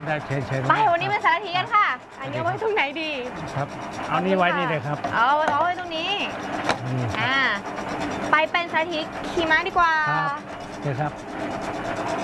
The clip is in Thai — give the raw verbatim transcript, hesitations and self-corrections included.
ได้เชิญเชิญไปวันนี้เป็นสารทีกันค่ะ อันนี้เอาไว้ตรงไหนดีครับ เอานี่ไว้นี่เลยครับเอาเอาไว้ตรงนี้นี่ครับอ่าไปเป็นสารทีขี่ม้าดีกว่าครับเชิญครับ